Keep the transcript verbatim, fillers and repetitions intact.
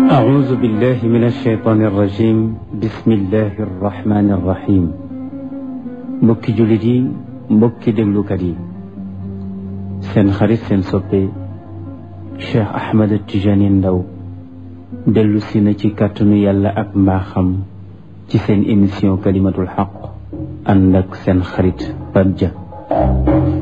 أعوذ بالله من الشيطان الرجيم بسم الله الرحمن الرحيم mbokki jullit yi mbokki déglukat yi seen xarit seen soppe Cheikh Ahmed Tidiane Ndao dellu si na ci kàttanu yàlla ak mbaaxam ci seen émission kalimatul xaq ànd ak seen xarit Pape Dia